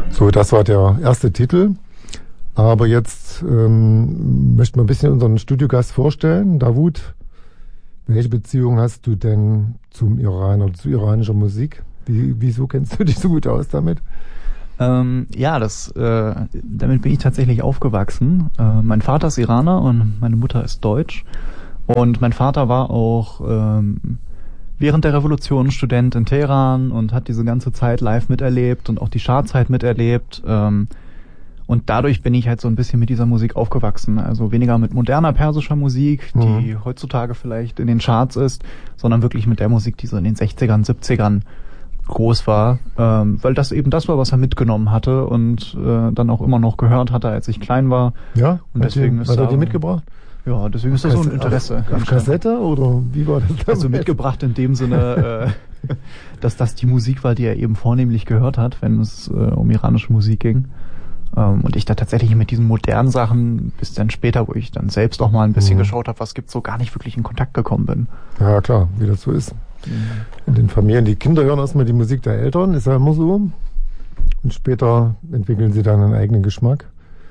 So, das war der erste Titel. Aber jetzt möchten wir ein bisschen unseren Studiogast vorstellen. Davut, welche Beziehung hast du denn zum Iran oder zu iranischer Musik? Wieso kennst du dich so gut aus damit? Damit bin ich tatsächlich aufgewachsen. Mein Vater ist Iraner und meine Mutter ist deutsch. Und mein Vater war auch während der Revolution Student in Teheran und hat diese ganze Zeit live miterlebt und auch die Scharzeit miterlebt. Und dadurch bin ich halt so ein bisschen mit dieser Musik aufgewachsen. Also weniger mit moderner persischer Musik, die heutzutage vielleicht in den Charts ist, sondern wirklich mit der Musik, die so in den 60ern, 70ern groß war. Weil das eben das war, was er mitgenommen hatte und dann auch immer noch gehört hatte, als ich klein war. Ja, und deswegen hat er die mitgebracht? Ja, deswegen ist das so ein Interesse. Auf Kassette oder wie war das? Also mitgebracht in dem Sinne, dass das die Musik war, die er eben vornehmlich gehört hat, wenn es um iranische Musik ging. Und ich da tatsächlich mit diesen modernen Sachen bis dann später, wo ich dann selbst auch mal ein bisschen geschaut habe, was gibt's, so gar nicht wirklich in Kontakt gekommen bin. Ja klar, wie das so ist. In den Familien, die Kinder hören erstmal die Musik der Eltern, ist ja immer so. Und später entwickeln sie dann einen eigenen Geschmack.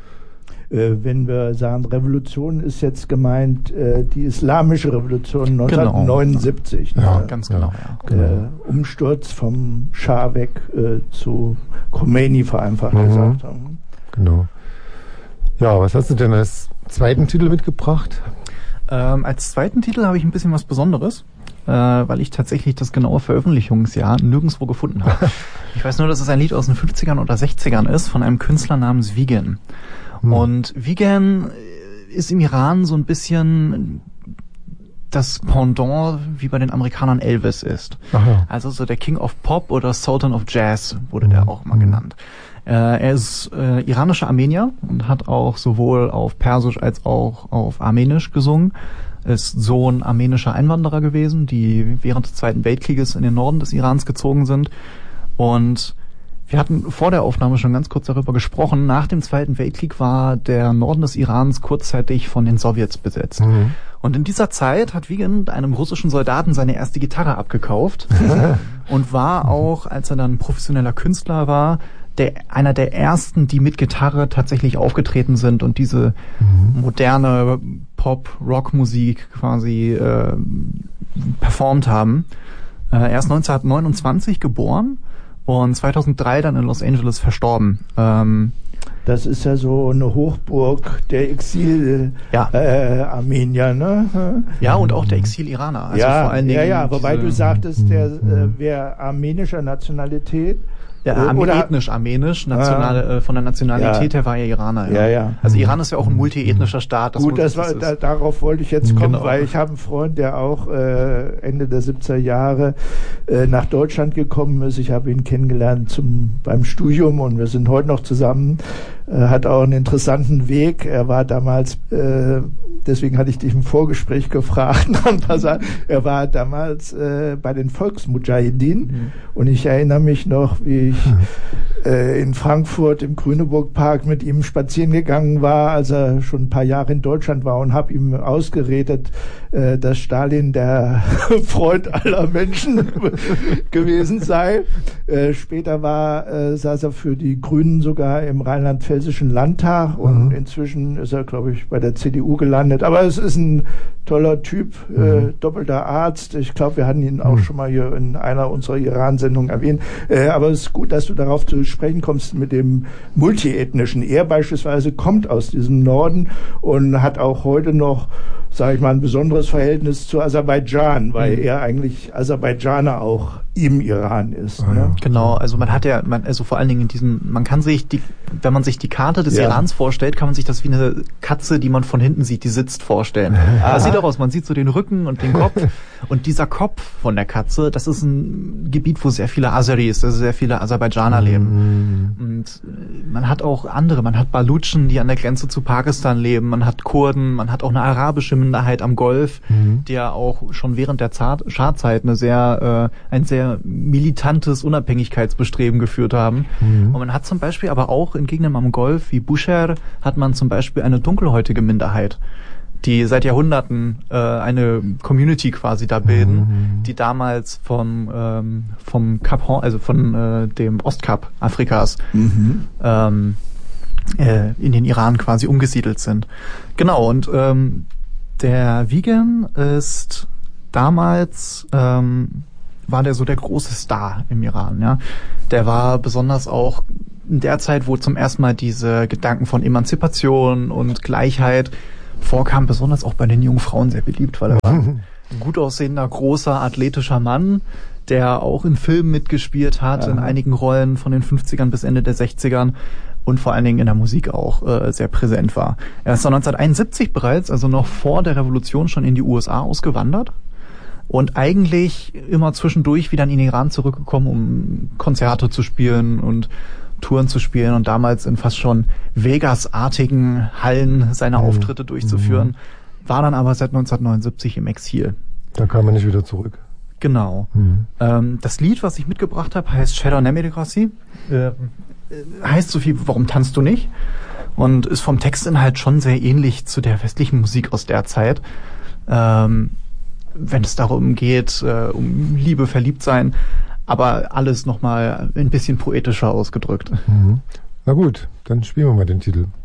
Wenn wir sagen, Revolution ist jetzt gemeint, die islamische Revolution 1979. Genau. Ja, ganz genau. Der Umsturz vom Schah weg zu Khomeini vereinfacht gesagt haben. Genau. Ja, was hast du denn als zweiten Titel mitgebracht? Als zweiten Titel habe ich ein bisschen was Besonderes, weil ich tatsächlich das genaue Veröffentlichungsjahr nirgendwo gefunden habe. Ich weiß nur, dass es ein Lied aus den 50ern oder 60ern ist von einem Künstler namens Vigen. Und Vigen ist im Iran so ein bisschen das Pendant, wie bei den Amerikanern Elvis ist. Aha. Also so der King of Pop oder Sultan of Jazz wurde der auch mal genannt. Er ist iranischer Armenier und hat auch sowohl auf Persisch als auch auf Armenisch gesungen. Ist Sohn armenischer Einwanderer gewesen, die während des Zweiten Weltkrieges in den Norden des Irans gezogen sind. Und wir hatten vor der Aufnahme schon ganz kurz darüber gesprochen. Nach dem Zweiten Weltkrieg war der Norden des Irans kurzzeitig von den Sowjets besetzt. Und in dieser Zeit hat Vigen einem russischen Soldaten seine erste Gitarre abgekauft und war auch, als er dann professioneller Künstler war, einer der ersten, die mit Gitarre tatsächlich aufgetreten sind und diese moderne Pop-Rock-Musik quasi performt haben. Er ist 1929 geboren und 2003 dann in Los Angeles verstorben. Das ist ja so eine Hochburg der Exil-Armenier, ne? Ja, und auch der Exil-Iraner. Also ja, vor allen Dingen wobei du sagtest, der wäre armenischer Nationalität. Ethnisch armenisch, von der Nationalität her war er Iraner. Ja. Also Iran ist ja auch ein multiethnischer Staat. Darauf wollte ich jetzt kommen, weil ich habe einen Freund, der auch Ende der 70er Jahre nach Deutschland gekommen ist. Ich habe ihn kennengelernt beim Studium und wir sind heute noch zusammen. Hat auch einen interessanten Weg. Er war damals, deswegen hatte ich dich im Vorgespräch gefragt, er war damals bei den Volksmudjahidin und ich erinnere mich noch, wie ich in Frankfurt im Grüneburg-Park mit ihm spazieren gegangen war, als er schon ein paar Jahre in Deutschland war und habe ihm ausgeredet, dass Stalin der Freund aller Menschen gewesen sei. Später saß er für die Grünen sogar im Rheinland-Pfälzischen Landtag und inzwischen ist er, glaube ich, bei der CDU gelandet. Aber es ist ein toller Typ, doppelter Arzt. Ich glaube, wir hatten ihn auch schon mal hier in einer unserer Iran-Sendungen erwähnt. Aber es ist gut, dass du darauf zu sprechen kommst mit dem Multiethnischen. Er beispielsweise kommt aus diesem Norden und hat auch heute noch, sage ich mal, ein besonderes Verhältnis zu Aserbaidschan, weil er eigentlich Aserbaidschaner auch im Iran ist. Ne? Genau, also also vor allen Dingen man kann sich wenn man sich die Karte des Irans vorstellt, kann man sich das wie eine Katze, die man von hinten sieht, die sitzt, vorstellen. Das sieht auch aus, man sieht so den Rücken und den Kopf und dieser Kopf von der Katze, das ist ein Gebiet, wo sehr viele Aseris, also sehr viele Aserbaidschaner leben. Und man hat auch man hat Balutschen, die an der Grenze zu Pakistan leben, man hat Kurden, man hat auch eine arabische Minderheit am Golf, die ja auch schon während der Schahzeit ein sehr militantes Unabhängigkeitsbestreben geführt haben. Und man hat zum Beispiel aber auch in Gegenden am Golf wie Bushehr hat man zum Beispiel eine dunkelhäutige Minderheit, die seit Jahrhunderten eine Community quasi da bilden, die damals vom Kap Horn, also von dem Ostkap Afrikas in den Iran quasi umgesiedelt sind. Genau, und der Vigen ist damals war der so der große Star im Iran, ja. Der war besonders auch in der Zeit, wo zum ersten Mal diese Gedanken von Emanzipation und Gleichheit vorkamen, besonders auch bei den jungen Frauen sehr beliebt, weil er war ein gut aussehender, großer, athletischer Mann, der auch in Filmen mitgespielt hat, in einigen Rollen von den 50ern bis Ende der 60ern und vor allen Dingen in der Musik auch sehr präsent war. Er ist 1971 bereits, also noch vor der Revolution, schon in die USA ausgewandert und eigentlich immer zwischendurch wieder in den Iran zurückgekommen, um Konzerte zu spielen und Touren zu spielen und damals in fast schon Vegas-artigen Hallen seine Auftritte durchzuführen, war dann aber seit 1979 im Exil. Da kam er nicht wieder zurück. Genau. Das Lied, was ich mitgebracht habe, heißt Shadow Nemigrasi. Heißt so viel, warum tanzt du nicht? Und ist vom Textinhalt schon sehr ähnlich zu der westlichen Musik aus der Zeit. Wenn es darum geht, um Liebe, Verliebtsein, aber alles nochmal ein bisschen poetischer ausgedrückt. Na gut, dann spielen wir mal den Titel.